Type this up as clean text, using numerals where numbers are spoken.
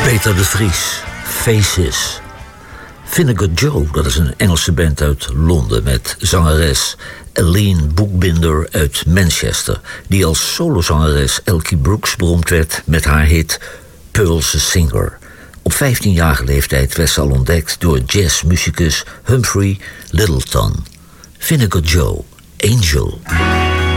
Peter de Vries, Faces. Vinegar Joe, dat is een Engelse band uit Londen met zangeres Aline Boekbinder uit Manchester, die als solozangeres Elkie Brooks beroemd werd met haar hit Pearl's a Singer. Op 15-jarige leeftijd werd ze al ontdekt door jazzmuzikus Humphrey Lyttelton. Vinegar Joe, Angel.